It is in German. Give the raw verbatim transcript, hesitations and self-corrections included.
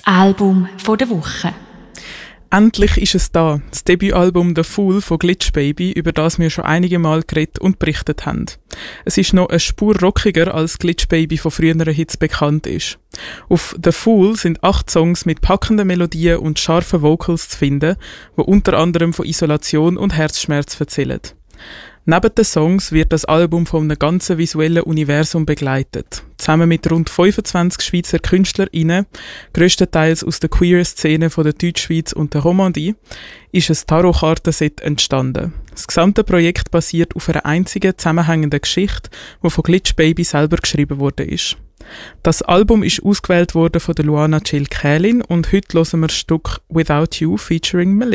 Album von der Woche. Endlich ist es da, das Debütalbum «The Fool» von Glitch Baby, über das wir schon einige Mal geredet und berichtet haben. Es ist noch eine Spur rockiger, als Glitch Baby von früheren Hits bekannt ist. Auf «The Fool» sind acht Songs mit packenden Melodien und scharfen Vocals zu finden, die unter anderem von Isolation und Herzschmerz erzählen. Neben den Songs wird das Album von einem ganzen visuellen Universum begleitet. Zusammen mit rund fünfundzwanzig Schweizer KünstlerInnen, grösstenteils aus der Queer-Szene von der Deutschschweiz und der Romandie, ist ein Tarotkartenset entstanden. Das gesamte Projekt basiert auf einer einzigen zusammenhängenden Geschichte, die von Glitch Baby selber geschrieben worden ist. Das Album ist ausgewählt worden von der Luana Jill Kählin und heute hören wir das Stück «Without You» featuring Melissa.